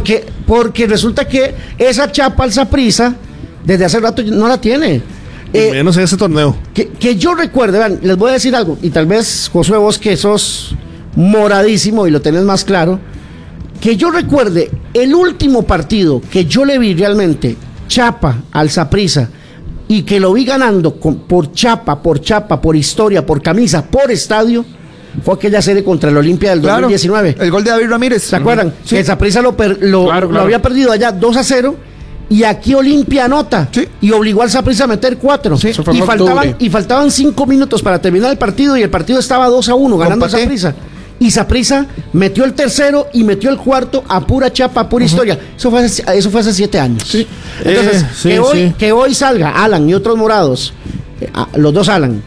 Porque resulta que esa chapa al Saprissa desde hace rato no la tiene. Menos en ese torneo. Que yo recuerde, vean, les voy a decir algo, y tal vez, Josué, vos que sos moradísimo y lo tenés más claro, que yo recuerde el último partido que yo le vi realmente chapa al Saprissa y que lo vi ganando por chapa, por historia, por camisa, por estadio, fue aquella serie contra el Olimpia del 2019. El gol de David Ramírez. ¿Se acuerdan? Sí. Que el Saprissa lo había perdido allá 2-0 y aquí Olimpia anota y obligó al Saprissa a meter 4. Sí. Y faltaban 5 minutos para terminar el partido y el partido estaba 2-1 ganando el Saprissa. Y Saprissa metió el tercero y metió el cuarto a pura chapa, a pura historia. Eso fue hace 7 años. Sí. Entonces, que hoy salga Alan y otros morados, los dos Alan,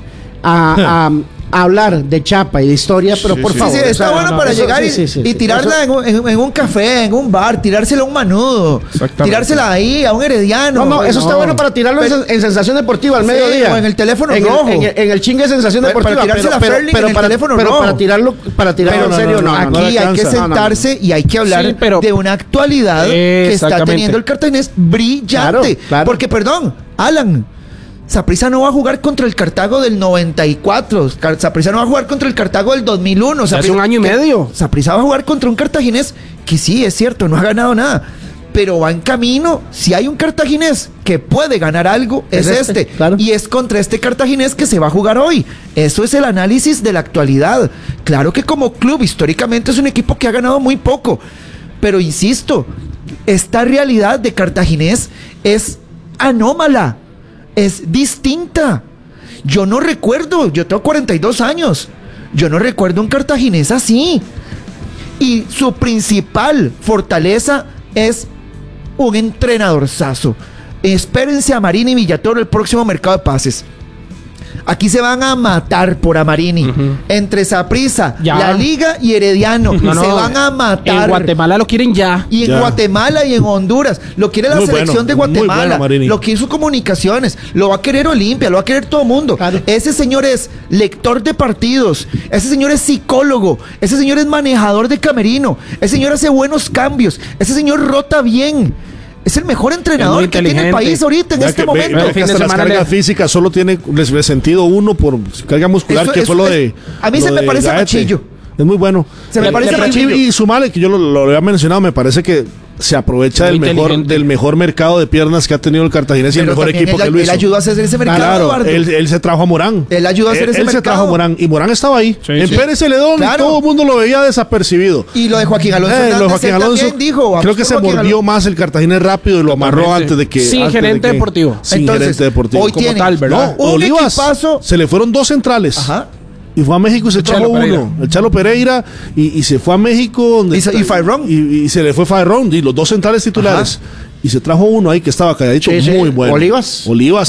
a hablar de chapa y de historia, pero por favor. Sí, está bueno para llegar y tirarla en un café, en un bar, tirársela a un Manudo, tirársela ahí a un Herediano. No, eso está bueno para tirarlo en Sensación Deportiva al mediodía. O en el teléfono rojo. En el chingue de Sensación Deportiva. Para tirársela a Ferling en el teléfono rojo. Para tirarlo en serio, no. Aquí hay que sentarse y hay que hablar de una actualidad que está teniendo el cartaginés brillante. Claro. Porque, perdón, Alan, Saprissa no va a jugar contra el Cartago del 94. Saprissa no va a jugar contra el Cartago del 2001. Hace un año y medio. Saprissa va a jugar contra un cartaginés que sí, es cierto, no ha ganado nada, pero va en camino. Si hay un cartaginés que puede ganar algo, es este. Claro. Y es contra este cartaginés que se va a jugar hoy. Eso es el análisis de la actualidad. Claro que como club, históricamente es un equipo que ha ganado muy poco. Pero insisto, esta realidad de cartaginés es anómala. Es distinta. Yo no recuerdo, yo tengo 42 años, yo no recuerdo un cartaginés así. Y su principal fortaleza es un entrenadorzazo. Espérense a Marini Villatoro el próximo mercado de pases. Aquí se van a matar por Amarini. Entre Saprissa, la Liga y Herediano. Se van a matar. En Guatemala lo quieren ya. Y en Guatemala y en Honduras. Lo quiere la selección de Guatemala. Lo quiere sus comunicaciones. Lo va a querer Olimpia. Lo va a querer todo el mundo. Claro. Ese señor es lector de partidos. Ese señor es psicólogo. Ese señor es manejador de camerino. Ese señor hace buenos cambios. Ese señor rota bien. Es el mejor entrenador que tiene el país ahorita en este momento. Hasta las cargas físicas solo tiene sentido uno por carga muscular, que fue lo de. A mí se me parece Machillo. Es muy bueno. Se me parece Machillo. Y sumale, que yo lo había mencionado, me parece que se aprovecha del mejor mercado de piernas que ha tenido el cartaginés y el mejor equipo que lo hizo. Él ayudó a hacer ese mercado. Claro, él se trajo a Morán. Él ayudó a hacer ese mercado. Él se trajo a Morán y Morán estaba ahí. En Pérez Celedón y todo el mundo lo veía desapercibido. Y lo de Joaquín Alonso. Dijo, creo que se mordió más el cartaginés rápido y lo amarró antes de que. Sin gerente deportivo. Sin gerente deportivo. Hoy tiene tal, ¿verdad? Olivas. Se le fueron 2 centrales. Ajá. Y fue a México y se trajo uno, el Chalo Pereira, y se fue a México y Fairón. Y se le fue Fairón, y los 2 centrales titulares. Ajá. Y se trajo uno ahí que estaba calladito, muy bueno. Olivas.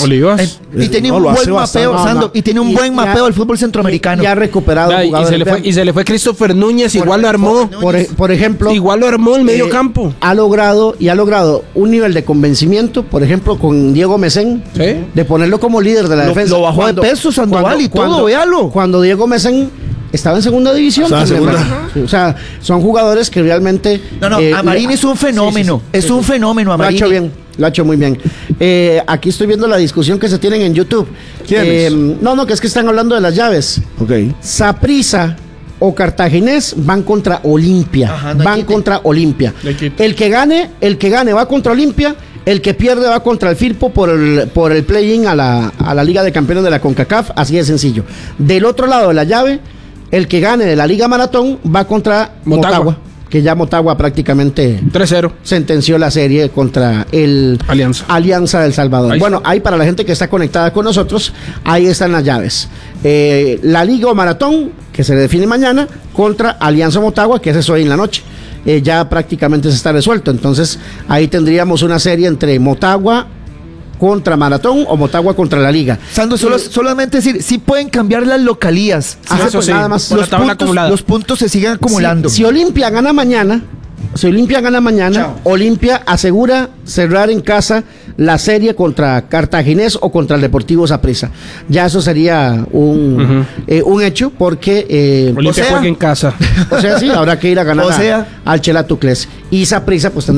Y tenía un buen mapeo, Sando, y tiene un buen mapeo del fútbol centroamericano. Ya ha recuperado. Y se le fue Christopher Núñez, igual lo armó. Por ejemplo. Igual lo armó el medio campo. Ha logrado un nivel de convencimiento, por ejemplo, con Diego Mesén, de ponerlo como líder de la defensa. Lo bajó de peso, Sandoval, y todo, véalo. Cuando Diego Mesén estaba en segunda división. O sea, son jugadores que realmente. Amarini es un fenómeno. Es un fenómeno, Amarini. Lo ha hecho muy bien. Aquí estoy viendo la discusión que se tienen en YouTube. ¿Quiénes? Que es que están hablando de las llaves. Ok. Saprissa o Cartaginés van contra Olimpia. Contra Olimpia. El que gane va contra Olimpia. El que pierde va contra el Firpo por el play-in a la Liga de Campeones de la CONCACAF. Así de sencillo. Del otro lado de la llave, el que gane de la Liga Maratón va contra Motagua, que ya Motagua prácticamente 3-0 sentenció la serie contra el Alianza del Salvador. Ahí para la gente que está conectada con nosotros, ahí están las llaves. La Liga o Maratón, que se define mañana, contra Alianza Motagua, que es hoy en la noche. Ya prácticamente se está resuelto. Entonces ahí tendríamos una serie entre Motagua contra Maratón o Motagua contra la Liga. Sando, solamente decir, sí pueden cambiar las localías. Nada más. Los puntos se siguen acumulando. Si Olimpia gana mañana, Olimpia asegura cerrar en casa la serie contra Cartaginés o contra el Deportivo Saprissa. Ya eso sería un hecho, porque Olimpia juega en casa. O sea, sí, habrá que ir a ganar al Chelatucles. Y Saprissa pues tendrá